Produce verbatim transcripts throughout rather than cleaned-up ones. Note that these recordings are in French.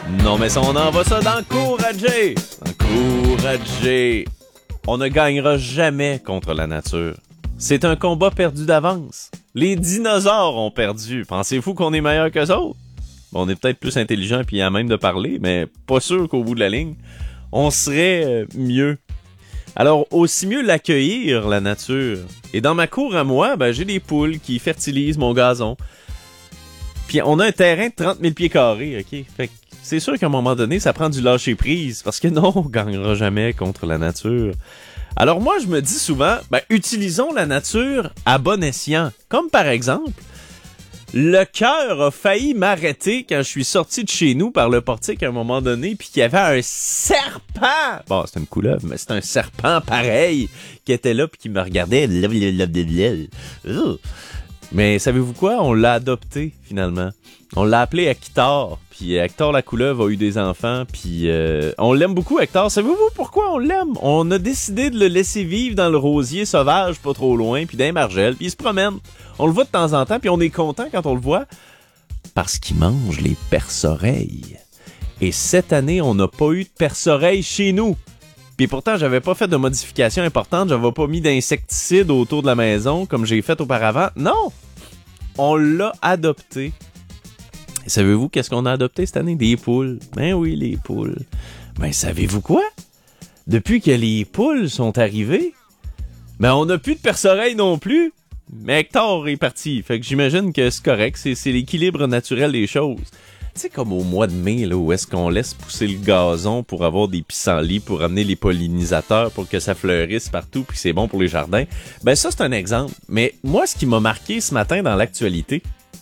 Non, mais ça, on envoie ça d'encourager. Encourager. On ne gagnera jamais contre la nature. C'est un combat perdu d'avance. Les dinosaures ont perdu. Pensez-vous qu'on est meilleur qu'eux autres? Bon, on est peut-être plus intelligent puis à même de parler, mais pas sûr qu'au bout de la ligne, on serait mieux. Alors, aussi mieux l'accueillir, la nature. Et dans ma cour à moi, ben, j'ai des poules qui fertilisent mon gazon. Puis on a un terrain de trente mille pieds carrés, OK? Fait que c'est sûr qu'à un moment donné, ça prend du lâcher-prise, parce que non, on gagnera jamais contre la nature. Alors moi, je me dis souvent, ben, utilisons la nature à bon escient. Comme par exemple, le cœur a failli m'arrêter quand je suis sorti de chez nous par le portique à un moment donné, puis qu'il y avait un serpent. Bon, c'est une couleuvre, mais c'est un serpent pareil qui était là puis qui me regardait. Mais savez-vous quoi? On l'a adopté, finalement. On l'a appelé Hector. Puis Hector la couleuvre a eu des enfants. Puis euh, on l'aime beaucoup, Hector. Savez-vous pourquoi on l'aime? On a décidé de le laisser vivre dans le rosier sauvage, pas trop loin, puis dans les margelles. Puis il se promène. On le voit de temps en temps, puis on est content quand on le voit. Parce qu'il mange les perce-oreilles. Et cette année, on n'a pas eu de perce-oreilles chez nous. Puis pourtant, j'avais pas fait de modifications importantes, j'avais pas mis d'insecticides autour de la maison comme j'ai fait auparavant. Non! On l'a adopté. Et savez-vous qu'est-ce qu'on a adopté cette année? Des poules. Ben oui, les poules. Ben savez-vous quoi? Depuis que les poules sont arrivées, ben on n'a plus de perce-oreilles non plus. Mais Hector est parti. Fait que j'imagine que c'est correct, c'est, c'est l'équilibre naturel des choses. Tu sais, comme au mois de mai, là, où est-ce qu'on laisse pousser le gazon pour avoir des pissenlits, pour amener les pollinisateurs, pour que ça fleurisse partout, puis c'est bon pour les jardins. Ben ça, c'est un exemple. Mais moi, ce qui m'a marqué ce matin dans l'actualité,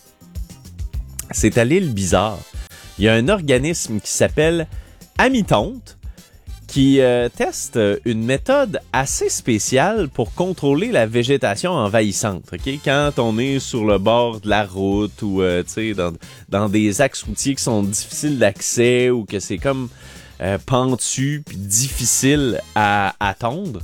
c'est à l'île Bizarre. Il y a un organisme qui s'appelle Amitonte, qui euh, teste une méthode assez spéciale pour contrôler la végétation envahissante. Okay? Quand on est sur le bord de la route ou euh, dans, dans des axes routiers qui sont difficiles d'accès ou que c'est comme euh, pentu puis difficile à, à tondre,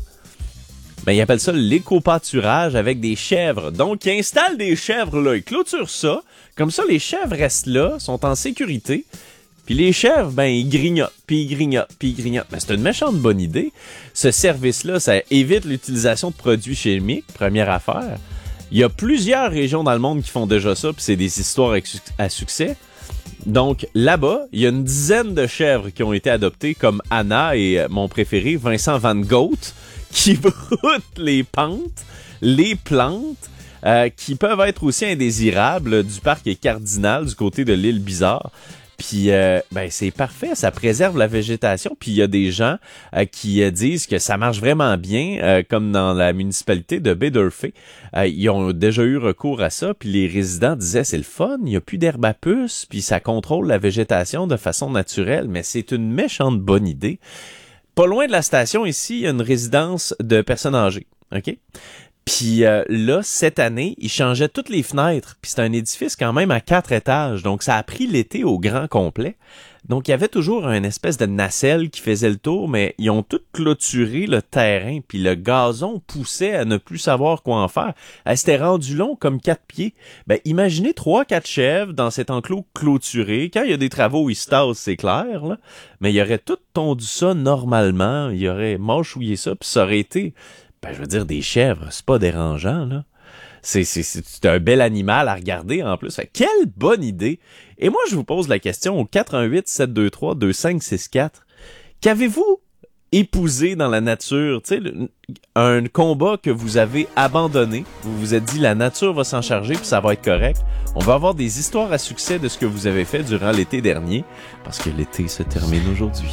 ben, ils appellent ça l'éco-pâturage avec des chèvres. Donc, ils installent des chèvres là, ils clôturent ça. Comme ça, les chèvres restent là, sont en sécurité. Puis les chèvres, ben, ils grignotent, puis ils grignotent, puis ils grignotent. Ben, c'est une méchante bonne idée. Ce service-là, ça évite l'utilisation de produits chimiques, première affaire. Il y a plusieurs régions dans le monde qui font déjà ça, puis c'est des histoires à succès. Donc, là-bas, il y a une dizaine de chèvres qui ont été adoptées, comme Anna et mon préféré, Vincent Van Gogh, qui broutent les pentes, les plantes, euh, qui peuvent être aussi indésirables du parc Cardinal, du côté de l'île Bizarre. Puis, euh, ben c'est parfait, ça préserve la végétation. Puis, il y a des gens euh, qui euh, disent que ça marche vraiment bien, euh, comme dans la municipalité de Baie d'Urfé. Euh, ils ont déjà eu recours à ça, puis les résidents disaient, c'est le fun, il n'y a plus d'herbe à puce, puis ça contrôle la végétation de façon naturelle. Mais c'est une méchante bonne idée. Pas loin de la station, ici, il y a une résidence de personnes âgées, OK? Puis euh, là, cette année, ils changeaient toutes les fenêtres. Puis c'est un édifice quand même à quatre étages. Donc, ça a pris l'été au grand complet. Donc, il y avait toujours une espèce de nacelle qui faisait le tour, mais ils ont tout clôturé le terrain. Puis le gazon poussait à ne plus savoir quoi en faire. Elle s'était rendue long comme quatre pieds. Ben, imaginez trois, quatre chèvres dans cet enclos clôturé. Quand il y a des travaux, ils se tassent, c'est clair, là. Mais il aurait tout tondu ça normalement. Il aurait mâchouillé ça, puis ça aurait été... Ben, je veux dire, des chèvres, c'est pas dérangeant, là. C'est, c'est, c'est, c'est un bel animal à regarder, en plus. Fait, quelle bonne idée! Et moi, je vous pose la question au quatre un huit sept deux trois deux cinq six quatre. Qu'avez-vous épousé dans la nature? Tu sais, un combat que vous avez abandonné. Vous vous êtes dit, la nature va s'en charger, puis ça va être correct. On va avoir des histoires à succès de ce que vous avez fait durant l'été dernier, parce que l'été se termine aujourd'hui.